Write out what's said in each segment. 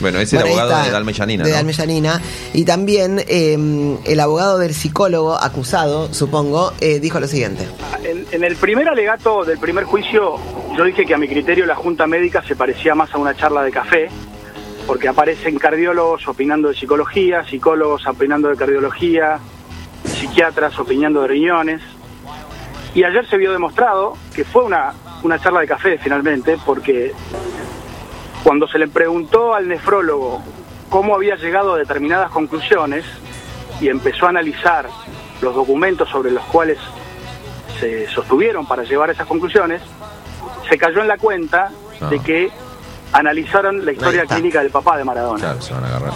Bueno, es el abogado de Dalma y Yanina, de ¿no? Dalma y Yanina. Y también el abogado del psicólogo acusado, supongo, dijo lo siguiente. En el primer alegato del primer juicio, yo dije que a mi criterio la junta médica se parecía más a una charla de café, porque aparecen cardiólogos opinando de psicología, psicólogos opinando de cardiología, psiquiatras opinando de riñones. Y ayer se vio demostrado que fue una charla de café finalmente, porque cuando se le preguntó al nefrólogo cómo había llegado a determinadas conclusiones y empezó a analizar los documentos sobre los cuales se sostuvieron para llevar esas conclusiones, se cayó en la cuenta de que analizaron la historia clínica del papá de Maradona. Claro, se van a agarrar.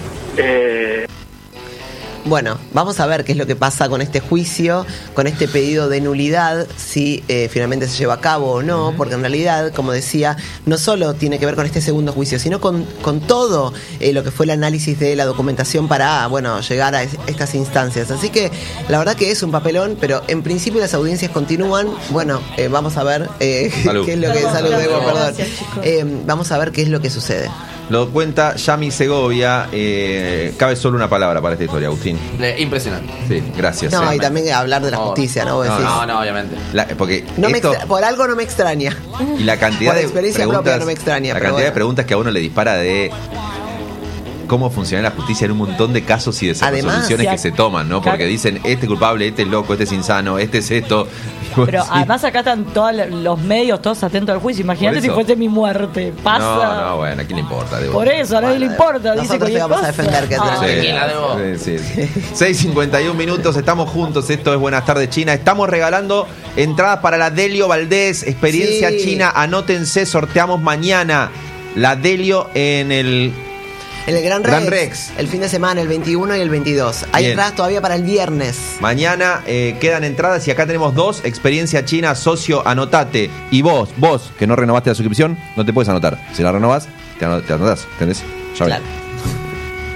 Bueno, vamos a ver qué es lo que pasa con este juicio, con este pedido de nulidad, si finalmente se lleva a cabo o no, porque en realidad, como decía, no solo tiene que ver con este segundo juicio, sino con todo lo que fue el análisis de la documentación para, llegar a estas instancias. Así que la verdad que es un papelón, pero en principio las audiencias continúan. Bueno, vamos a ver qué es lo que... Salud, Debo, perdón. Vamos a ver qué es lo que sucede. Lo cuenta Yami Segovia. Cabe solo una palabra para esta historia, Agustín. Impresionante. Sí, gracias. No, y también hablar de la justicia, ¿no? No, obviamente. Porque por algo no me extraña. Y la cantidad por de experiencia preguntas, propia no me extraña. La cantidad de preguntas que a uno le dispara de cómo funciona la justicia en un montón de casos y de resoluciones que se toman, ¿no? Porque dicen, este es culpable, este es loco, este es insano, este es esto. Pero además acá están todos los medios, todos atentos al juicio. Imagínate si fuese mi muerte. Pasa. No, bueno, ¿a quién le importa? Por eso, a nadie le importa. Nosotros te vamos a defender, que sí. 6:51 minutos, estamos juntos. Esto es Buenas Tardes China. Estamos regalando entradas para la Delio Valdés, experiencia china. Anótense, sorteamos mañana la Delio en el Gran Rex, el fin de semana, el 21 y el 22. Hay entradas todavía para el viernes. Mañana quedan entradas y acá tenemos 2. Experiencia china, socio, anotate. Y vos, que no renovaste la suscripción, no te puedes anotar. Si la renovás, te anotás, ¿entendés? Ya ves.